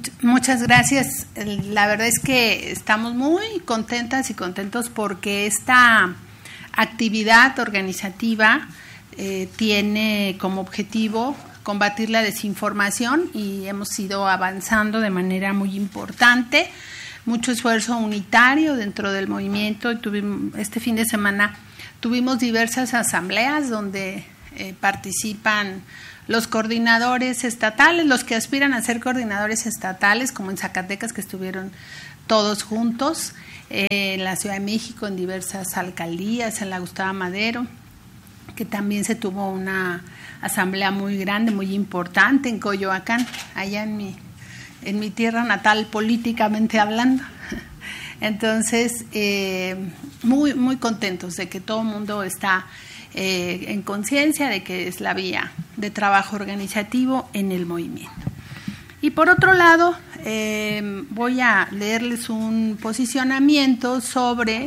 Muchas gracias. La verdad es que estamos muy contentas y contentos porque esta actividad organizativa tiene como objetivo combatir la desinformación y hemos ido avanzando de manera muy importante. Mucho esfuerzo unitario dentro del movimiento. Este fin de semana tuvimos diversas asambleas donde participan los coordinadores estatales, los que aspiran a ser coordinadores estatales, como en Zacatecas, que estuvieron todos juntos, en la Ciudad de México, en diversas alcaldías, en la Gustavo Madero, que también se tuvo una asamblea muy grande, muy importante, en Coyoacán, allá en mi tierra natal, políticamente hablando. Entonces, muy, muy contentos de que todo el mundo está en conciencia de que es la vía de trabajo organizativo en el movimiento. Y por otro lado, voy a leerles un posicionamiento sobre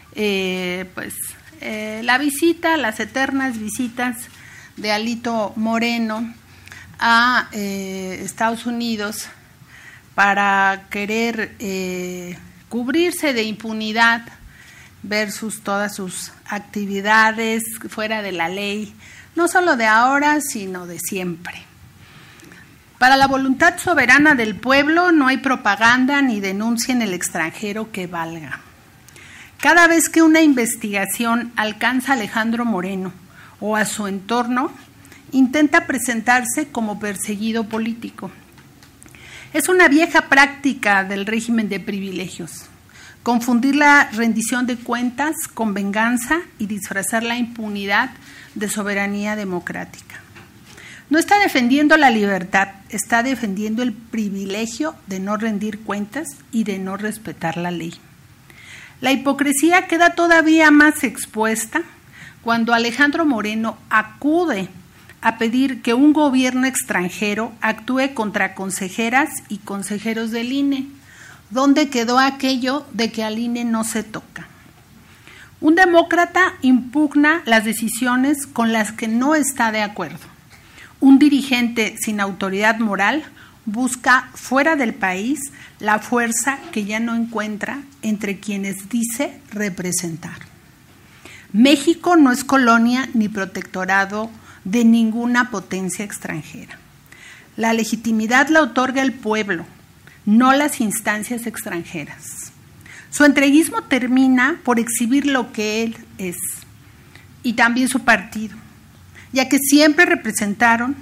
la visita, las eternas visitas de Alito Moreno a Estados Unidos para querer cubrirse de impunidad versus todas sus actividades fuera de la ley, no solo de ahora, sino de siempre. Para la voluntad soberana del pueblo no hay propaganda ni denuncia en el extranjero que valga. Cada vez que una investigación alcanza a Alejandro Moreno o a su entorno, intenta presentarse como perseguido político. Es una vieja práctica del régimen de privilegios. Confundir la rendición de cuentas con venganza y disfrazar la impunidad de soberanía democrática. No está defendiendo la libertad, está defendiendo el privilegio de no rendir cuentas y de no respetar la ley. La hipocresía queda todavía más expuesta cuando Alejandro Moreno acude a pedir que un gobierno extranjero actúe contra consejeras y consejeros del INE. ¿Dónde quedó aquello de que al INE no se toca? Un demócrata impugna las decisiones con las que no está de acuerdo. Un dirigente sin autoridad moral busca fuera del país la fuerza que ya no encuentra entre quienes dice representar. México no es colonia ni protectorado de ninguna potencia extranjera. La legitimidad la otorga el pueblo, no las instancias extranjeras. Su entreguismo termina por exhibir lo que él es, y también su partido, ya que siempre representaron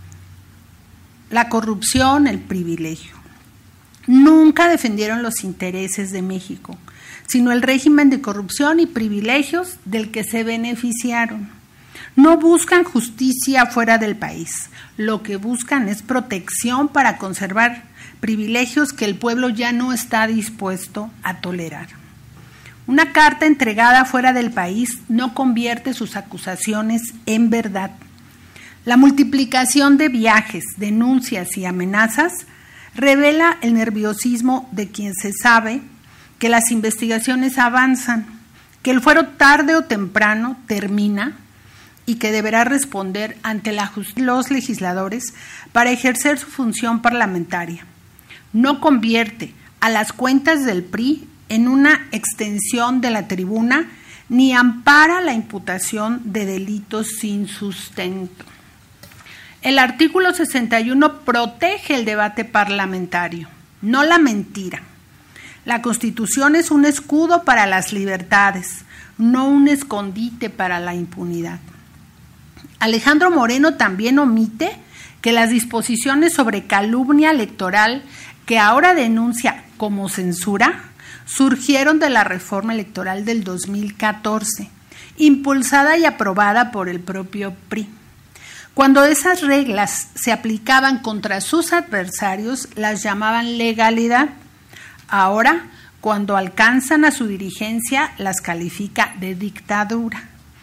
la corrupción, el privilegio. Nunca defendieron los intereses de México, sino el régimen de corrupción y privilegios del que se beneficiaron. No buscan justicia fuera del país, lo que buscan es protección para conservar privilegios que el pueblo ya no está dispuesto a tolerar. Una carta entregada fuera del país no convierte sus acusaciones en verdad. La multiplicación de viajes, denuncias y amenazas revela el nerviosismo de quien se sabe que las investigaciones avanzan, que el fuero tarde o temprano termina y que deberá responder ante los legisladores para ejercer su función parlamentaria. No convierte a las cuentas del PRI en una extensión de la tribuna ni ampara la imputación de delitos sin sustento. El artículo 61 protege el debate parlamentario, no la mentira. La Constitución es un escudo para las libertades, no un escondite para la impunidad. Alejandro Moreno también omite que las disposiciones sobre calumnia electoral que ahora denuncia como censura surgieron de la reforma electoral del 2014, impulsada y aprobada por el propio PRI. Cuando esas reglas se aplicaban contra sus adversarios, las llamaban legalidad. Ahora, cuando alcanzan a su dirigencia, las califica de dictadura.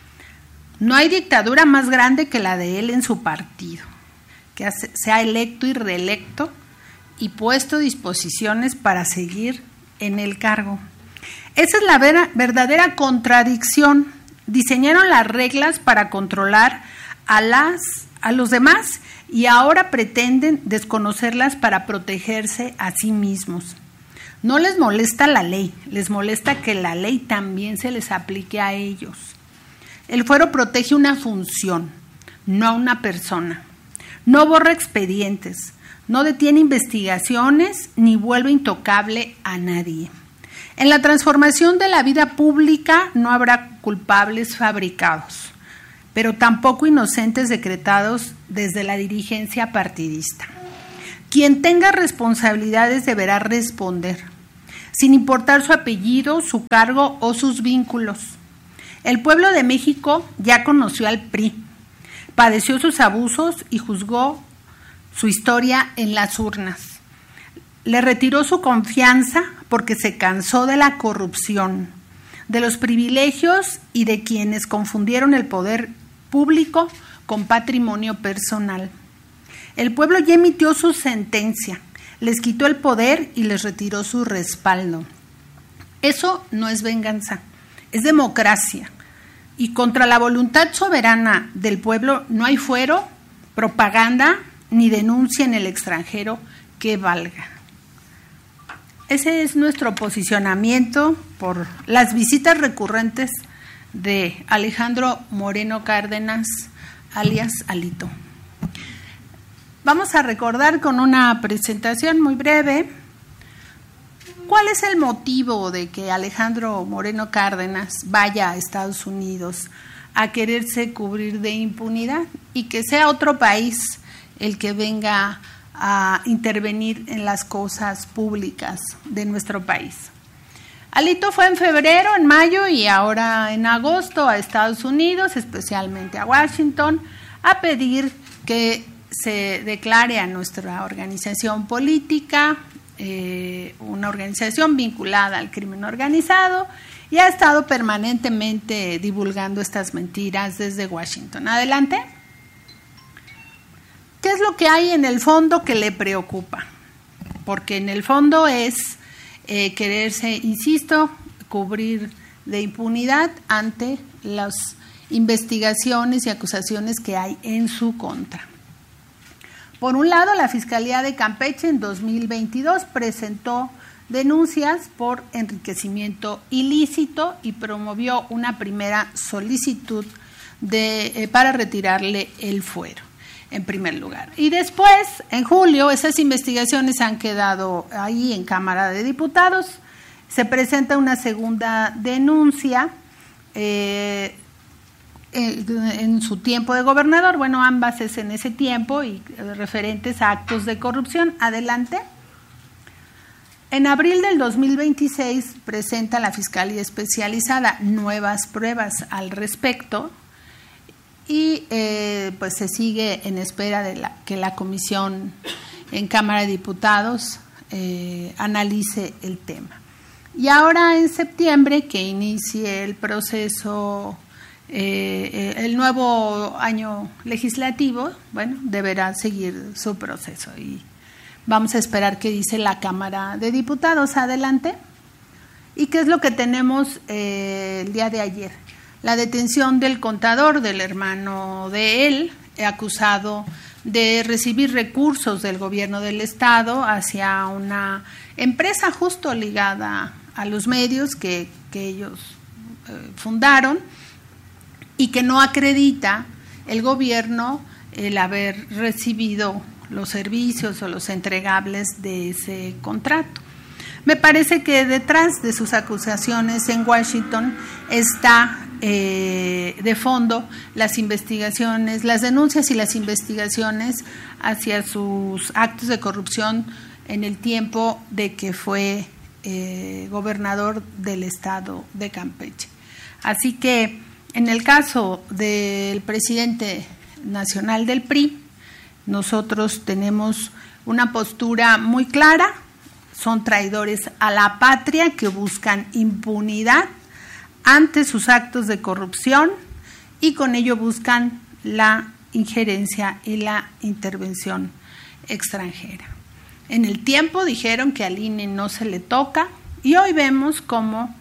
No hay dictadura más grande que la de él en su partido, que se ha electo y reelecto y puesto disposiciones para seguir en el cargo. Esa es la verdadera contradicción. Diseñaron las reglas para controlar a los demás y ahora pretenden desconocerlas para protegerse a sí mismos. No les molesta la ley, les molesta que la ley también se les aplique a ellos. El fuero protege una función, no a una persona. No borra expedientes, no detiene investigaciones ni vuelve intocable a nadie. En la transformación de la vida pública no habrá culpables fabricados, pero tampoco inocentes decretados desde la dirigencia partidista. Quien tenga responsabilidades deberá responder, sin importar su apellido, su cargo o sus vínculos. El pueblo de México ya conoció al PRI, padeció sus abusos y juzgó su historia en las urnas. Le retiró su confianza porque se cansó de la corrupción, de los privilegios y de quienes confundieron el poder público con patrimonio personal. El pueblo ya emitió su sentencia, les quitó el poder y les retiró su respaldo. Eso no es venganza, es democracia. Y contra la voluntad soberana del pueblo no hay fuero, propaganda ni denuncia en el extranjero que valga. Ese es nuestro posicionamiento por las visitas recurrentes de Alejandro Moreno Cárdenas, alias Alito. Vamos a recordar con una presentación muy breve cuál es el motivo de que Alejandro Moreno Cárdenas vaya a Estados Unidos a quererse cubrir de impunidad y que sea otro país el que venga a intervenir en las cosas públicas de nuestro país. Alito fue en febrero, en mayo y ahora en agosto a Estados Unidos, especialmente a Washington, a pedir que se declare a nuestra organización política, una organización vinculada al crimen organizado, y ha estado permanentemente divulgando estas mentiras desde Washington. Adelante. ¿Qué es lo que hay en el fondo que le preocupa? Porque en el fondo es quererse, insisto, cubrir de impunidad ante las investigaciones y acusaciones que hay en su contra. Por un lado, la Fiscalía de Campeche en 2022 presentó denuncias por enriquecimiento ilícito y promovió una primera solicitud para retirarle el fuero, en primer lugar. Y después, en julio, esas investigaciones han quedado ahí en Cámara de Diputados. Se presenta una segunda denuncia en su tiempo de gobernador, bueno, ambas es en ese tiempo y referentes a actos de corrupción. Adelante. En abril del 2026 presenta la Fiscalía Especializada nuevas pruebas al respecto y pues se sigue en espera de que la comisión en Cámara de Diputados analice el tema. Y ahora en septiembre, que inicie el proceso, el nuevo año legislativo, bueno, deberá seguir su proceso y vamos a esperar qué dice la Cámara de Diputados. Adelante. ¿Y qué es lo que tenemos el día de ayer? La detención del contador, del hermano de él, acusado de recibir recursos del gobierno del estado hacia una empresa justo ligada a los medios que ellos fundaron y que no acredita el gobierno el haber recibido los servicios o los entregables de ese contrato. Me parece que detrás de sus acusaciones en Washington está de fondo las investigaciones, las denuncias y las investigaciones hacia sus actos de corrupción en el tiempo de que fue gobernador del estado de Campeche. Así que en el caso del presidente nacional del PRI, nosotros tenemos una postura muy clara: son traidores a la patria que buscan impunidad ante sus actos de corrupción y con ello buscan la injerencia y la intervención extranjera. En el tiempo dijeron que al INE no se le toca y hoy vemos cómo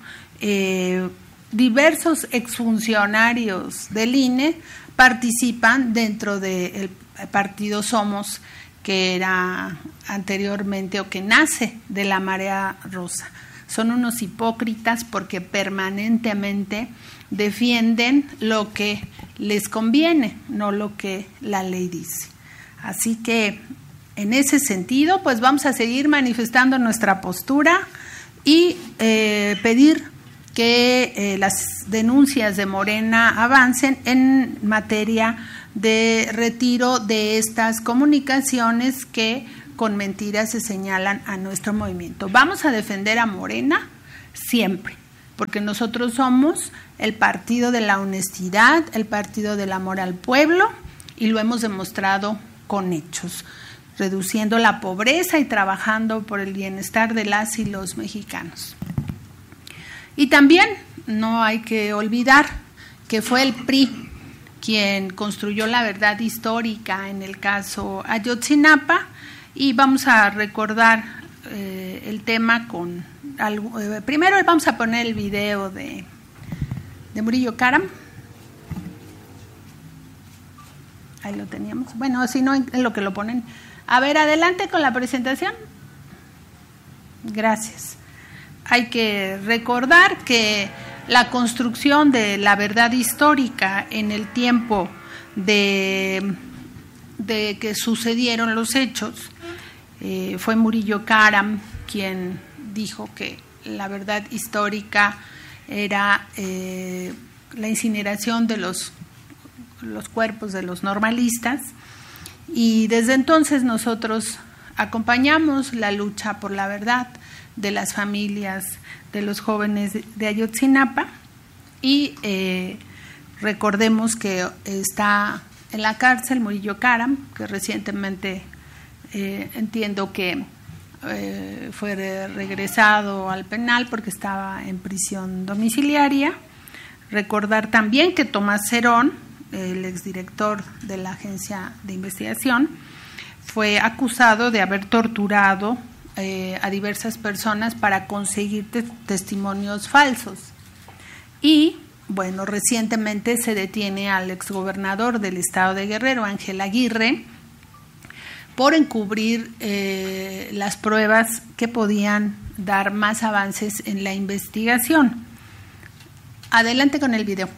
diversos exfuncionarios del INE participan dentro del partido Somos, que era anteriormente o que nace de la Marea Rosa. Son unos hipócritas porque permanentemente defienden lo que les conviene, no lo que la ley dice. Así que en ese sentido, pues vamos a seguir manifestando nuestra postura y pedir que las denuncias de Morena avancen en materia de retiro de estas comunicaciones que con mentiras se señalan a nuestro movimiento. Vamos a defender a Morena siempre, porque nosotros somos el partido de la honestidad, el partido del amor al pueblo, y lo hemos demostrado con hechos, reduciendo la pobreza y trabajando por el bienestar de las y los mexicanos. Y también no hay que olvidar que fue el PRI quien construyó la verdad histórica en el caso Ayotzinapa, y vamos a recordar el tema con algo. Primero vamos a poner el video de Murillo Karam. Ahí lo teníamos. Bueno, si no, en lo que lo ponen. A ver, adelante con la presentación. Gracias. Hay que recordar que la construcción de la verdad histórica en el tiempo de que sucedieron los hechos, fue Murillo Karam quien dijo que la verdad histórica era la incineración de los cuerpos de los normalistas, y desde entonces nosotros acompañamos la lucha por la verdad de las familias de los jóvenes de Ayotzinapa, y recordemos que está en la cárcel Murillo Karam, que recientemente entiendo que fue regresado al penal porque estaba en prisión domiciliaria. Recordar también que Tomás Cerón, el exdirector de la agencia de investigación, fue acusado de haber torturado a diversas personas para conseguir testimonios falsos. Y bueno, recientemente se detiene al exgobernador del estado de Guerrero, Ángel Aguirre, por encubrir las pruebas que podían dar más avances en la investigación. Adelante con el video.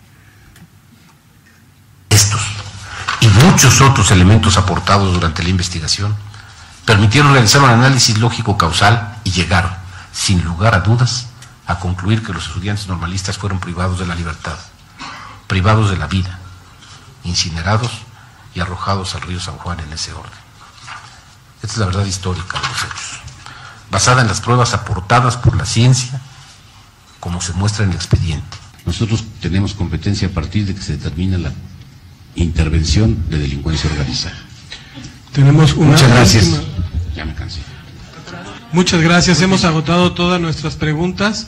Estos y muchos otros elementos aportados durante la investigación permitieron realizar un análisis lógico causal y llegaron, sin lugar a dudas, a concluir que los estudiantes normalistas fueron privados de la libertad, privados de la vida, incinerados y arrojados al río San Juan en ese orden. Esta es la verdad histórica de los hechos, basada en las pruebas aportadas por la ciencia, como se muestra en el expediente. Nosotros tenemos competencia a partir de que se determina la intervención de delincuencia organizada. Tenemos una Muchas gracias. Ya me cansé. Muchas gracias. Hemos agotado todas nuestras preguntas.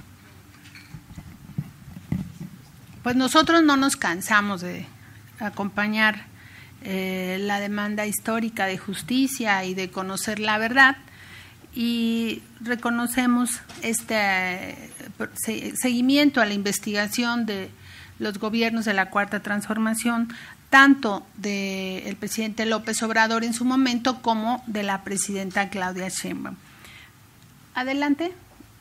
Pues nosotros no nos cansamos de acompañar la demanda histórica de justicia y de conocer la verdad, y reconocemos este seguimiento a la investigación de los gobiernos de la Cuarta Transformación, tanto del presidente López Obrador en su momento como de la presidenta Claudia Sheinbaum. Adelante.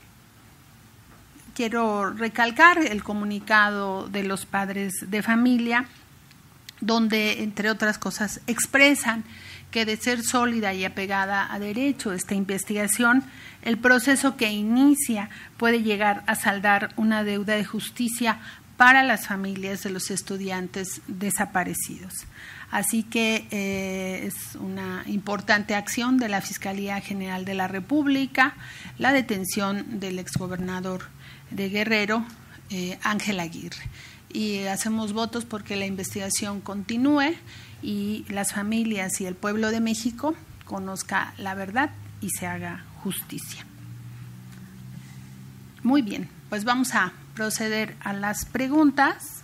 Quiero recalcar el comunicado de los padres de familia, donde, entre otras cosas, expresan que de ser sólida y apegada a derecho esta investigación, el proceso que inicia puede llegar a saldar una deuda de justicia para las familias de los estudiantes desaparecidos. Así que es una importante acción de la Fiscalía General de la República la detención del exgobernador de Guerrero, Ángel Aguirre. Y hacemos votos porque la investigación continúe y las familias y el pueblo de México conozca la verdad y se haga justicia. Muy bien, pues vamos a proceder a las preguntas.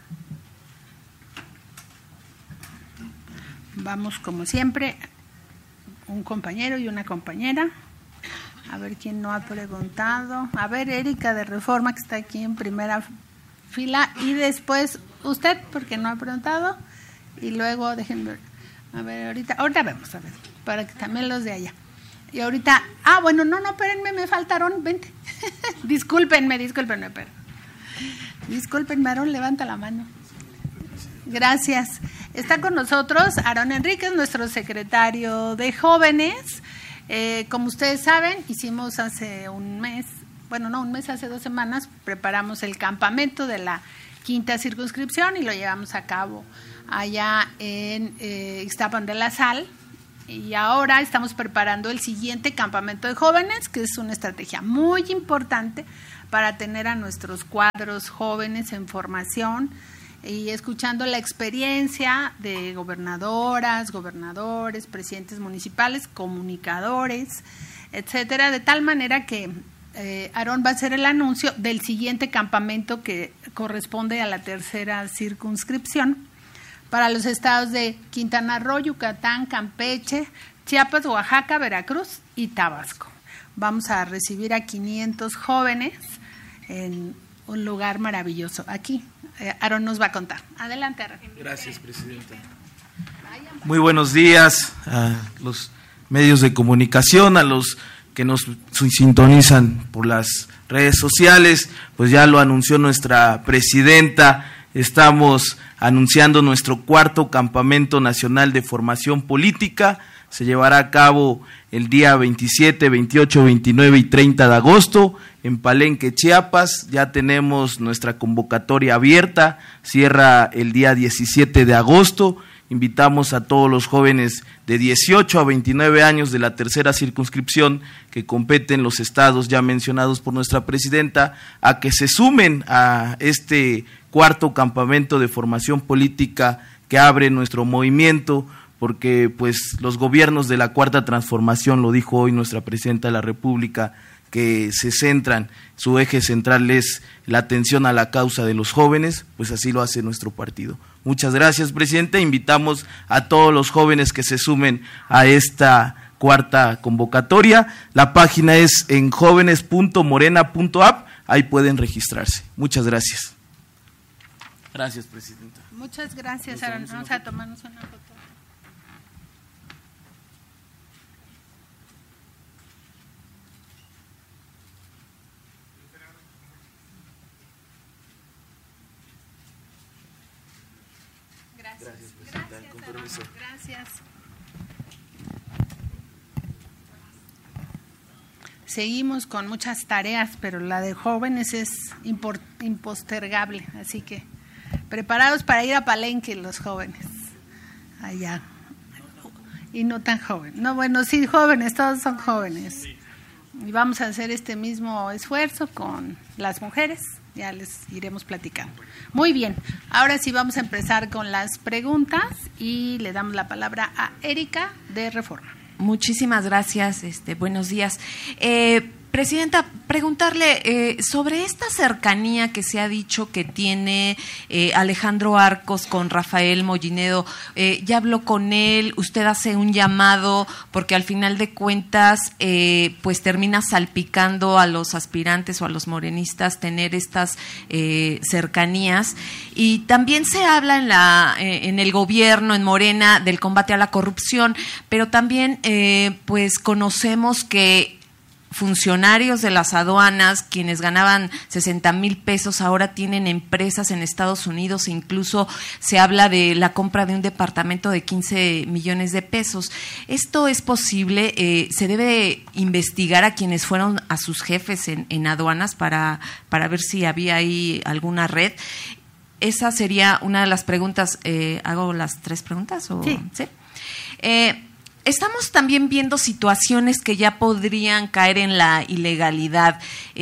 Vamos, como siempre, un compañero y una compañera. A ver quién no ha preguntado. A ver, Erika de Reforma, que está aquí en primera fila, y después usted, porque no ha preguntado, y luego déjenme ver. A ver, ahorita vemos, a ver, para que también los de allá. Y ahorita, bueno, no, espérenme, me faltaron, vente. Discúlpenme, pero. Discúlpenme, Aarón, levanta la mano. Gracias. Está con nosotros Aarón Enríquez, nuestro secretario de Jóvenes. Como ustedes saben, hicimos hace un mes, hace 2 semanas, preparamos el campamento de la 5ª circunscripción y lo llevamos a cabo allá en Ixtapan de la Sal. Y ahora estamos preparando el siguiente campamento de jóvenes, que es una estrategia muy importante para tener a nuestros cuadros jóvenes en formación y escuchando la experiencia de gobernadoras, gobernadores, presidentes municipales, comunicadores, etcétera, de tal manera que Aarón va a hacer el anuncio del siguiente campamento que corresponde a la 3ª circunscripción para los estados de Quintana Roo, Yucatán, Campeche, Chiapas, Oaxaca, Veracruz y Tabasco. Vamos a recibir a 500 jóvenes en un lugar maravilloso. Aquí, Aarón nos va a contar. Adelante, Aarón. Gracias, Presidenta. Muy buenos días a los medios de comunicación, a los que nos sintonizan por las redes sociales. Pues ya lo anunció nuestra Presidenta, estamos anunciando nuestro 4º Campamento Nacional de Formación Política. Se llevará a cabo el día 27, 28, 29 y 30 de agosto en Palenque, Chiapas. Ya tenemos nuestra convocatoria abierta, cierra el día 17 de agosto. Invitamos a todos los jóvenes de 18 a 29 años de la 3ª circunscripción que competen los estados ya mencionados por nuestra Presidenta a que se sumen a este 4º Campamento de Formación Política que abre nuestro movimiento, porque pues los gobiernos de la 4ª Transformación, lo dijo hoy nuestra Presidenta de la República, que se centran, su eje central es la atención a la causa de los jóvenes, pues así lo hace nuestro partido. Muchas gracias, Presidente. Invitamos a todos los jóvenes que se sumen a esta 4ª convocatoria. La página es en jóvenes.morena.app, ahí pueden registrarse. Muchas gracias. Gracias, Presidenta. Muchas gracias, Aarón. Vamos a tomarnos una foto. Gracias, Presidenta. Con permiso. Gracias. Seguimos con muchas tareas, pero la de jóvenes es impostergable, así que preparados para ir a Palenque los jóvenes, allá, y no tan jóvenes, no, bueno, sí, jóvenes, todos son jóvenes, y vamos a hacer este mismo esfuerzo con las mujeres, ya les iremos platicando. Muy bien, ahora sí vamos a empezar con las preguntas y le damos la palabra a Erika de Reforma. Muchísimas gracias, buenos días. Presidenta, preguntarle sobre esta cercanía que se ha dicho que tiene Alejandro Arcos con Rafael Mollinedo. Ya habló con él, usted hace un llamado porque al final de cuentas pues termina salpicando a los aspirantes o a los morenistas tener estas cercanías. Y también se habla en el gobierno, en Morena, del combate a la corrupción, pero también pues conocemos que funcionarios de las aduanas, quienes ganaban 60,000 pesos, ahora tienen empresas en Estados Unidos, e incluso se habla de la compra de un departamento de 15 millones de pesos. ¿Esto es posible? ¿Se debe investigar a quienes fueron a sus jefes en aduanas para ver si había ahí alguna red? Esa sería una de las preguntas. ¿Hago las 3 preguntas? Sí. ¿Sí? Estamos también viendo situaciones que ya podrían caer en la ilegalidad.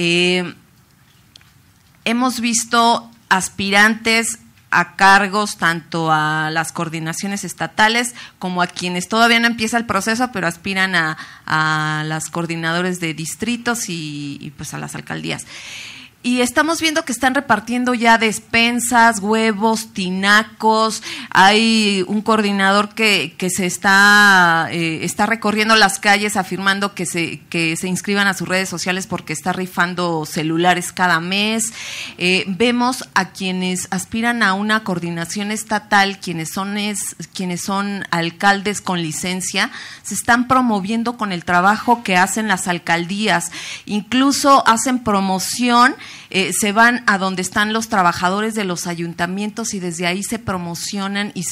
Hemos visto aspirantes a cargos tanto a las coordinaciones estatales como a quienes todavía no empieza el proceso, pero aspiran a las coordinadores de distritos y pues a las alcaldías. y estamos viendo que están repartiendo ya despensas, huevos, tinacos. Hay un coordinador que se está recorriendo las calles afirmando que se inscriban a sus redes sociales porque está rifando celulares cada mes. Vemos a quienes aspiran a una coordinación estatal, quienes son alcaldes con licencia, se están promoviendo con el trabajo que hacen las alcaldías. Incluso hacen promoción. Se van a donde están los trabajadores de los ayuntamientos y desde ahí se promocionan y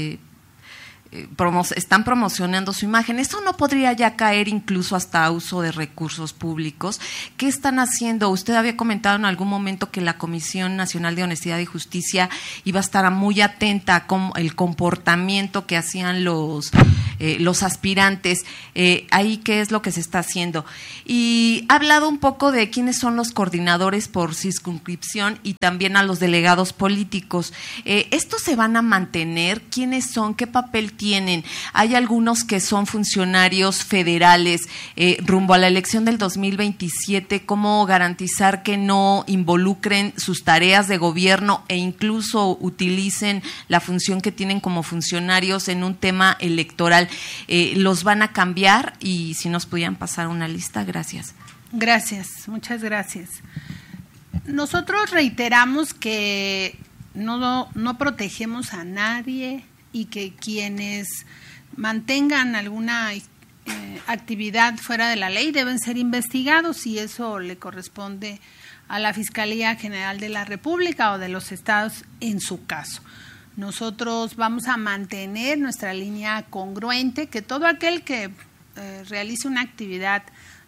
están promocionando su imagen. ¿Eso no podría ya caer incluso hasta uso de recursos públicos? ¿Qué están haciendo? Usted había comentado en algún momento que la Comisión Nacional de Honestidad y Justicia iba a estar muy atenta a el comportamiento que hacían los aspirantes. Ahí, ¿qué es lo que se está haciendo? Y ha hablado un poco de quiénes son los coordinadores por circunscripción y también a los delegados políticos. ¿Estos se van a mantener? ¿Quiénes son? ¿Qué papel tienen? Hay algunos que son funcionarios federales rumbo a la elección del 2027. ¿Cómo garantizar que no involucren sus tareas de gobierno e incluso utilicen la función que tienen como funcionarios en un tema electoral? ¿Los van a cambiar? Y si nos pudieran pasar una lista, gracias. Gracias, muchas gracias. Nosotros reiteramos que no protegemos a nadie y que quienes mantengan alguna actividad fuera de la ley deben ser investigados, y eso le corresponde a la Fiscalía General de la República o de los estados en su caso. Nosotros vamos a mantener nuestra línea congruente, que todo aquel que realice una actividad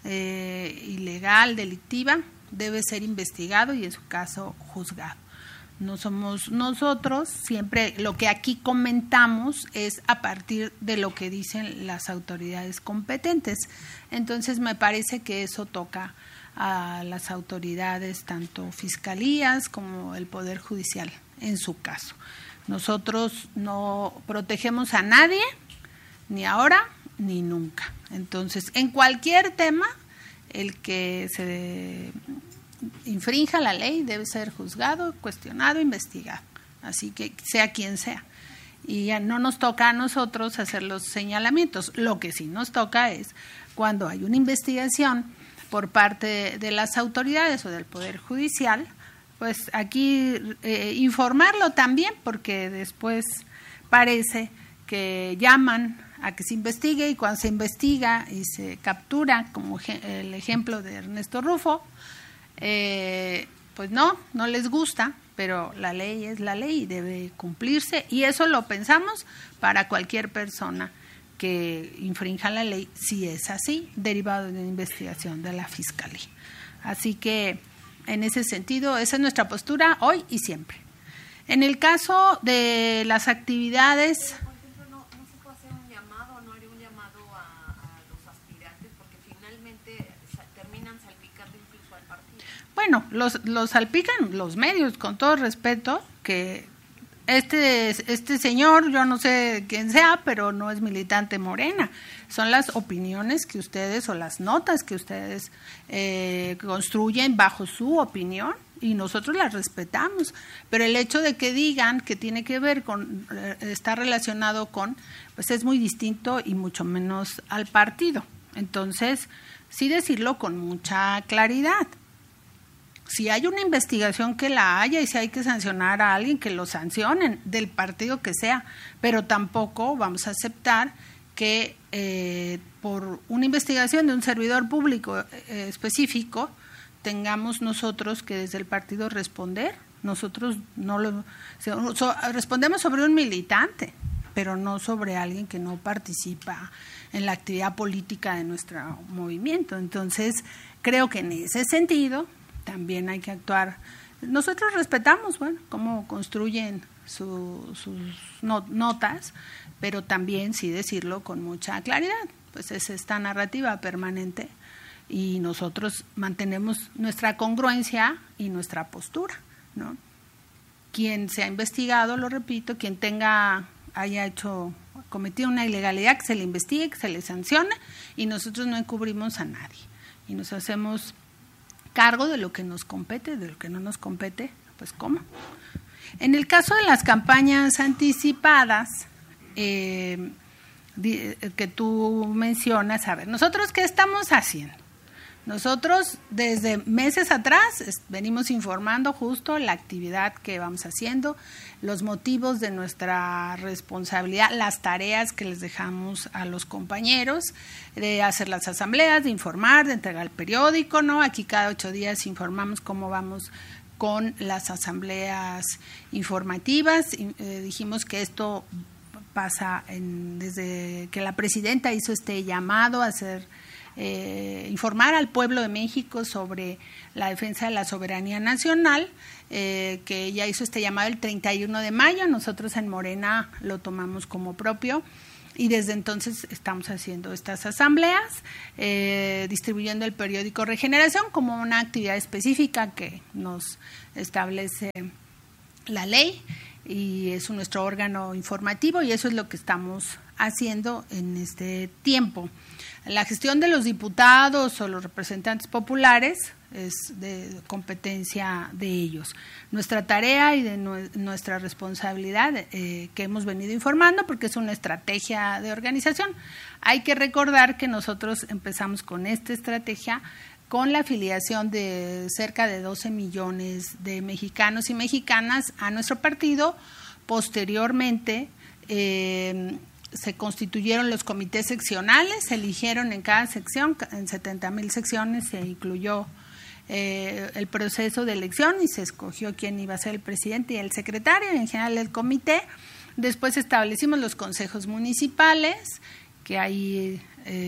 ilegal, delictiva, debe ser investigado y en su caso juzgado. No somos nosotros, siempre lo que aquí comentamos es a partir de lo que dicen las autoridades competentes. Entonces me parece que eso toca a las autoridades, tanto fiscalías como el Poder Judicial en su caso. Nosotros no protegemos a nadie, ni ahora ni nunca. Entonces, en cualquier tema, el que se infrinja la ley debe ser juzgado, cuestionado, investigado. Así que sea quien sea. Y ya no nos toca a nosotros hacer los señalamientos. Lo que sí nos toca es cuando hay una investigación por parte de las autoridades o del Poder Judicial, pues aquí informarlo también, porque después parece que llaman a que se investigue, y cuando se investiga y se captura, como el ejemplo de Ernesto Rufo, pues no les gusta, pero la ley es la ley y debe cumplirse, y eso lo pensamos para cualquier persona que infrinja la ley, si es así, derivado de una investigación de la Fiscalía. Así que en ese sentido, esa es nuestra postura hoy y siempre. En el caso de las actividades... Por ejemplo, no se puede hacer un llamado, no haría un llamado a los aspirantes, porque finalmente terminan salpicando incluso al partido. Bueno, los salpican los medios, con todo respeto, que este señor, yo no sé quién sea, pero no es militante Morena. Son las opiniones que ustedes o las notas que ustedes construyen bajo su opinión, y nosotros las respetamos. Pero el hecho de que digan que tiene que ver con, está relacionado con, pues es muy distinto y mucho menos al partido. Entonces, sí decirlo con mucha claridad. Si hay una investigación, que la haya, y si hay que sancionar a alguien, que lo sancionen, del partido que sea, pero tampoco vamos a aceptar que por una investigación de un servidor público específico tengamos nosotros que desde el partido responder. Nosotros respondemos sobre un militante, pero no sobre alguien que no participa en la actividad política de nuestro movimiento. Entonces, creo que en ese sentido también hay que actuar. Nosotros respetamos, bueno, cómo construyen sus notas, pero también sí decirlo con mucha claridad, pues es esta narrativa permanente, y nosotros mantenemos nuestra congruencia y nuestra postura, ¿no? Quien se ha investigado, lo repito, quien haya cometido una ilegalidad, que se le investigue, que se le sancione, y nosotros no encubrimos a nadie, y nos hacemos cargo de lo que nos compete, de lo que no nos compete, pues ¿cómo? En el caso de las campañas anticipadas, que tú mencionas, a ver, ¿nosotros qué estamos haciendo? Nosotros desde meses atrás venimos informando justo la actividad que vamos haciendo, los motivos de nuestra responsabilidad, las tareas que les dejamos a los compañeros, de hacer las asambleas, de informar, de entregar el periódico, ¿no? Aquí cada 8 días informamos cómo vamos con las asambleas informativas. Dijimos que esto pasa desde que la presidenta hizo este llamado a hacer informar al pueblo de México sobre la defensa de la soberanía nacional, que ella hizo este llamado el 31 de mayo, nosotros en Morena lo tomamos como propio y desde entonces estamos haciendo estas asambleas, distribuyendo el periódico Regeneración como una actividad específica que nos establece la ley y es nuestro órgano informativo y eso es lo que estamos haciendo en este tiempo. La gestión de los diputados o los representantes populares es de competencia de ellos. Nuestra tarea y de nuestra responsabilidad que hemos venido informando porque es una estrategia de organización. Hay que recordar que nosotros empezamos con esta estrategia con la afiliación de cerca de 12 millones de mexicanos y mexicanas a nuestro partido. Posteriormente, se constituyeron los comités seccionales, se eligieron en cada sección, en 70,000 secciones se incluyó el proceso de elección y se escogió quién iba a ser el presidente y el secretario y en general el comité. Después establecimos los consejos municipales, que ahí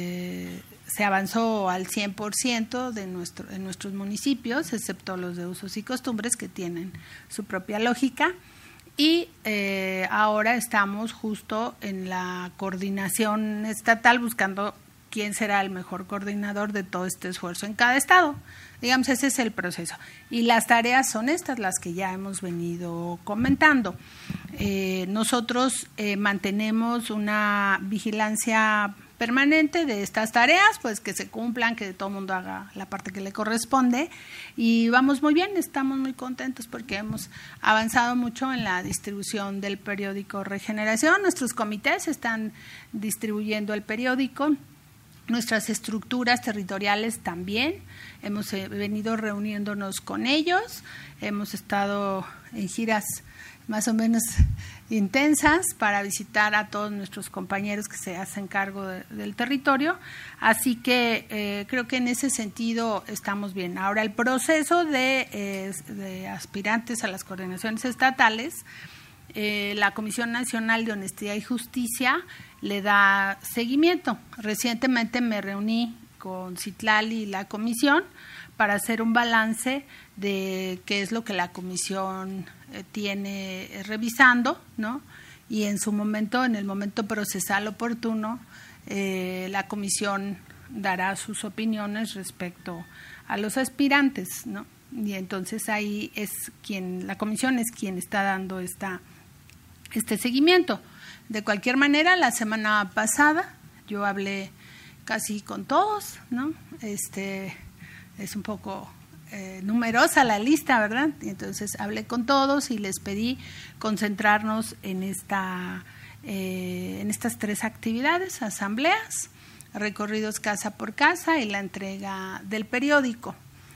se avanzó al 100% en nuestros municipios, excepto los de usos y costumbres que tienen su propia lógica. Y ahora estamos justo en la coordinación estatal buscando quién será el mejor coordinador de todo este esfuerzo en cada estado. Digamos, ese es el proceso. Y las tareas son estas, las que ya hemos venido comentando. Nosotros mantenemos una vigilancia permanente de estas tareas, pues que se cumplan, que todo el mundo haga la parte que le corresponde y vamos muy bien, estamos muy contentos porque hemos avanzado mucho en la distribución del periódico Regeneración. Nuestros comités están distribuyendo el periódico, nuestras estructuras territoriales también, hemos venido reuniéndonos con ellos, hemos estado en giras más o menos intensas para visitar a todos nuestros compañeros que se hacen cargo del territorio, así que creo que en ese sentido estamos bien. Ahora, el proceso de aspirantes a las coordinaciones estatales, la Comisión Nacional de Honestidad y Justicia le da seguimiento. Recientemente me reuní con Citlali y la comisión para hacer un balance de qué es lo que la comisión tiene revisando, ¿no? Y en el momento procesal oportuno, la comisión dará sus opiniones respecto a los aspirantes, ¿no? Y entonces ahí la comisión es quien está dando este seguimiento. De cualquier manera, la semana pasada yo hablé casi con todos, ¿no? Es un poco numerosa la lista, ¿verdad? Y entonces hablé con todos y les pedí concentrarnos en estas 3 actividades: asambleas, recorridos casa por casa y la entrega del periódico.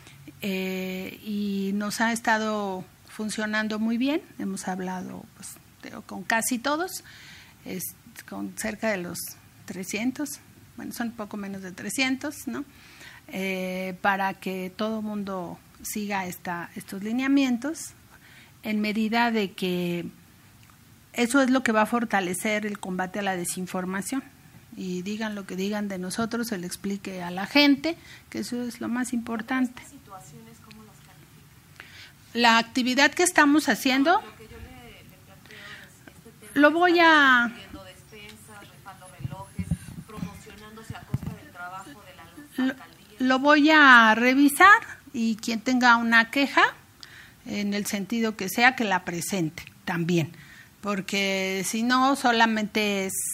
Y nos ha estado funcionando muy bien. Hemos hablado con casi todos, con cerca de los 300, bueno, son poco menos de 300, ¿no? Para que todo el mundo siga estos lineamientos, en medida de que eso es lo que va a fortalecer el combate a la desinformación. Y digan lo que digan de nosotros, se le explique a la gente que eso es lo más importante. ¿Estas situaciones cómo las califican? La actividad que estamos haciendo, Lo que yo le planteo es este tema. lo voy a... Despensas, rifando relojes, promocionándose a costa del trabajo de la alcaldía. Lo voy a revisar y quien tenga una queja, en el sentido que sea, que la presente también, porque si no solamente es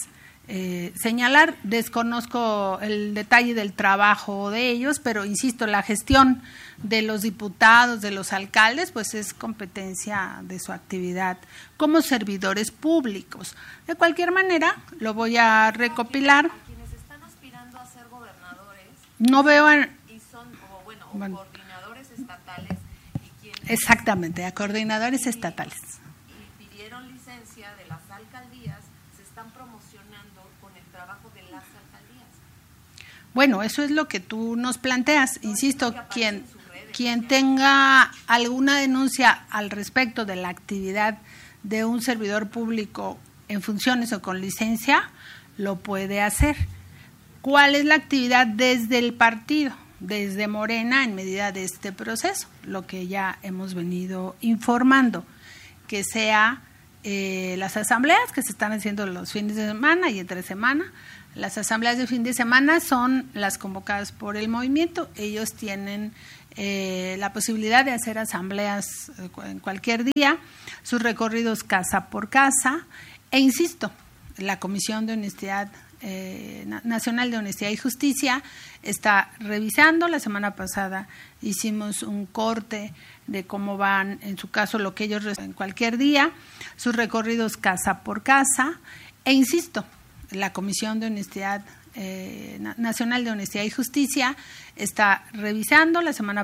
señalar. Desconozco el detalle del trabajo de ellos, pero insisto, la gestión de los diputados, de los alcaldes, pues es competencia de su actividad como servidores públicos. De cualquier manera, lo voy a recopilar. Quienes están aspirando a ser gobernadores no veo y son coordinadores estatales y quienes exactamente, a coordinadores estatales. y pidieron licencia de las alcaldías se están promocionando con el trabajo de las alcaldías. Bueno, eso es lo que tú nos planteas. Insisto, quien tenga alguna denuncia al respecto de la actividad de un servidor público en funciones o con licencia, lo puede hacer. ¿Cuál es la actividad desde el partido, desde Morena, en medida de este proceso? Lo que ya hemos venido informando, que sea las asambleas que se están haciendo los fines de semana y entre semana. Las asambleas de fin de semana son las convocadas por el movimiento. Ellos tienen la posibilidad de hacer asambleas en cualquier día, sus recorridos casa por casa, e insisto, la Comisión de Honestidad Nacional de Honestidad y Justicia está revisando. La semana pasada hicimos un corte de cómo van, en su caso, lo que ellos en cualquier día, sus recorridos casa por casa, e insisto, la Comisión de Honestidad Nacional de Honestidad y Justicia está revisando. La semana